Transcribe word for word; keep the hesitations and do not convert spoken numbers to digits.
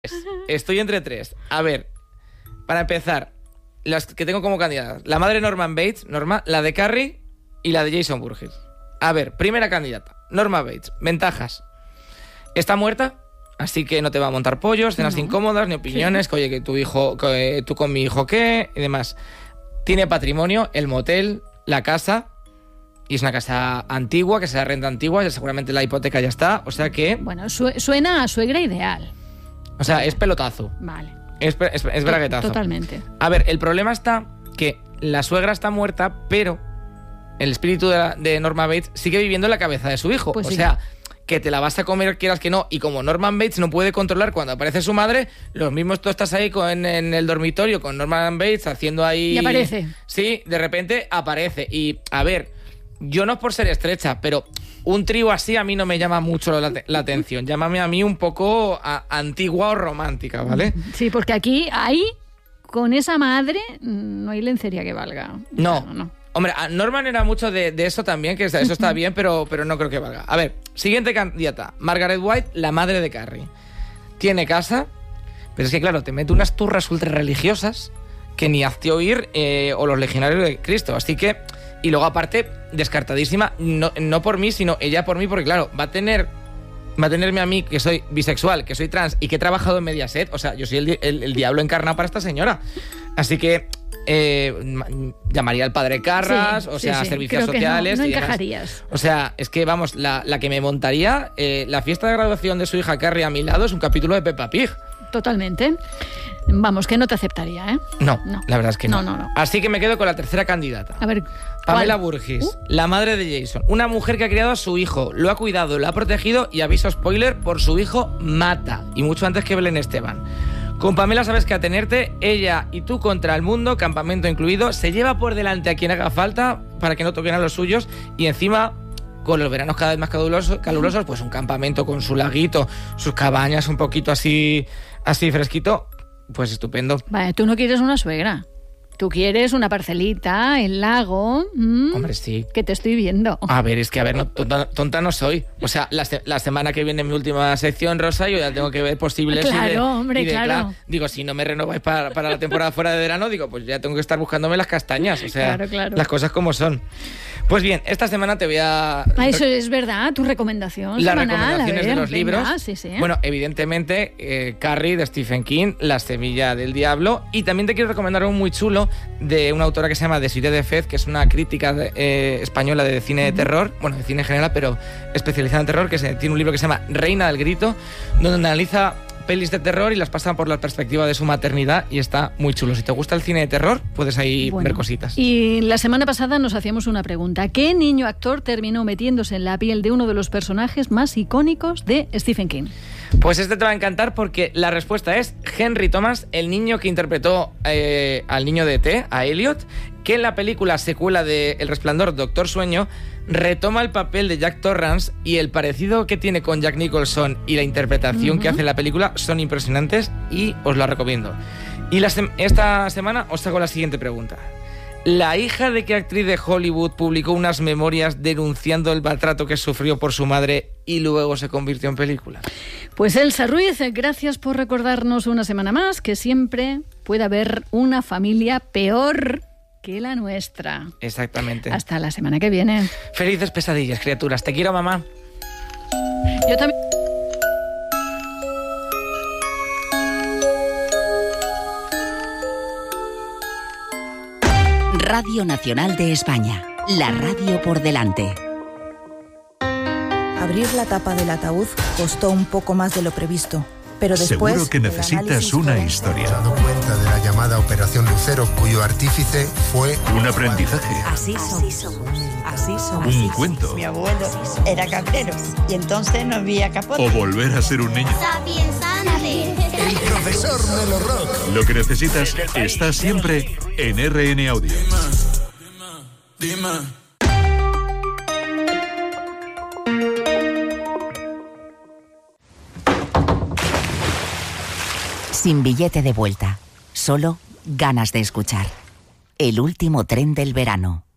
Estoy entre tres. A ver, para empezar, las que tengo como candidatas: la madre de Norman Bates, Norma, la de Carrie y la de Jason Voorhees. A ver, primera candidata, Norma Bates. Ventajas: está muerta, así que no te va a montar pollos, cenas no. incómodas, ni opiniones, sí. que oye, que tu hijo, que tú con mi hijo qué, y demás. Tiene patrimonio, el motel, la casa, y es una casa antigua, que se da renta antigua, y seguramente la hipoteca ya está, o sea que... Bueno, su- suena a suegra ideal. O sea, es pelotazo. Vale. Es, es, es braguetazo. Totalmente. A ver, el problema está que la suegra está muerta, pero el espíritu de, la, de Norma Bates sigue viviendo en la cabeza de su hijo. Pues o sí. sea, que te la vas a comer quieras que no. Y como Norman Bates no puede controlar cuando aparece su madre, los mismos tú estás ahí con, en el dormitorio con Norman Bates haciendo ahí... Y aparece. Sí, de repente aparece. Y, a ver, yo no es por ser estrecha, pero... un trío así a mí no me llama mucho la, la atención. Llámame a mí un poco a, antigua o romántica, ¿vale? Sí, porque aquí, ahí, con esa madre, no hay lencería que valga. No, no, no. Hombre, Norman era mucho de, de eso también, que eso está bien, pero, pero no creo que valga. A ver, siguiente candidata. Margaret White, la madre de Carrie. Tiene casa, pero es que claro, te mete unas turras ultra religiosas que ni hazte oír eh, o los legionarios de Cristo. Así que... Y luego, aparte, descartadísima, no, no por mí, sino ella por mí, porque claro, va a tener va a tenerme a mí, que soy bisexual, que soy trans y que he trabajado en Mediaset. O sea, yo soy el, el, el diablo encarnado para esta señora. Así que eh, llamaría al padre Carras, sí, o sea, sí, sí. servicios Creo sociales. No, no y encajarías. O sea, es que, vamos, la, la que me montaría, eh, la fiesta de graduación de su hija Carrie a mi lado es un capítulo de Peppa Pig. Totalmente. Vamos, que no te aceptaría, ¿eh? No, no, la verdad es que no. No, no, no. Así que me quedo con la tercera candidata. A ver, Pamela ¿cuál? Voorhees, Uh. la madre de Jason. Una mujer que ha criado a su hijo, lo ha cuidado, lo ha protegido y, aviso spoiler, por su hijo mata. Y mucho antes que Belén Esteban. Con Pamela sabes que atenerte, ella y tú contra el mundo, campamento incluido, se lleva por delante a quien haga falta para que no toquen a los suyos y encima... con los veranos cada vez más calurosos, calurosos, pues un campamento con su laguito, sus cabañas un poquito así, así fresquito, pues estupendo. Vale, tú no quieres una suegra. Tú quieres una parcelita, el lago. Mmm, Hombre, sí. Que te estoy viendo. A ver, es que, a ver, no, tonta, tonta no soy. O sea, la, la semana que viene mi última sección, Rosa, yo ya tengo que ver posibles... Claro, y de, hombre, y de, claro. claro. Digo, si no me renováis para, para la temporada fuera de verano, digo, pues ya tengo que estar buscándome las castañas. O sea, claro, claro. las cosas como son. Pues bien, esta semana te voy a... Ah, eso es verdad, tu recomendación Las semanal, recomendaciones a ver, de los venga, libros. Sí, sí. Bueno, evidentemente, eh, Carrie, de Stephen King, La semilla del diablo. Y también te quiero recomendar un muy chulo de una autora que se llama Desiree de Fez, que es una crítica de, eh, española de cine de terror, bueno, de cine en general, pero especializada en terror, que se, tiene un libro que se llama Reina del Grito, donde analiza pelis de terror y las pasa por la perspectiva de su maternidad y está muy chulo. Si te gusta el cine de terror, puedes ahí bueno, ver cositas. Y la semana pasada nos hacíamos una pregunta. ¿Qué niño actor terminó metiéndose en la piel de uno de los personajes más icónicos de Stephen King? Pues este te va a encantar porque la respuesta es Henry Thomas, el niño que interpretó eh, al niño de E T, a Elliot, que en la película secuela de El Resplandor, Doctor Sueño, retoma el papel de Jack Torrance y el parecido que tiene con Jack Nicholson y la interpretación uh-huh. que hace en la película son impresionantes y os la recomiendo. Y la se- esta semana os hago la siguiente pregunta. ¿La hija de qué actriz de Hollywood publicó unas memorias denunciando el maltrato que sufrió por su madre y luego se convirtió en película? Pues Elsa Ruiz, gracias por recordarnos una semana más que siempre puede haber una familia peor que la nuestra. Exactamente. Hasta la semana que viene. Felices pesadillas, criaturas. Te quiero, mamá. Yo también. Radio Nacional de España. La radio por delante. Abrir la tapa del ataúd costó un poco más de lo previsto. Pero después, seguro que necesitas una historia. Dado cuenta de la llamada Operación Lucero, cuyo artífice fue un aprendizaje. Así somos. Así somos. Un cuento. Mi abuelo era cabrero y entonces no había capote. O volver a ser un niño. el profesor Melo Rock. Lo que necesitas está siempre en R N Audio. Dime, dime. Sin billete de vuelta, solo ganas de escuchar. El último tren del verano.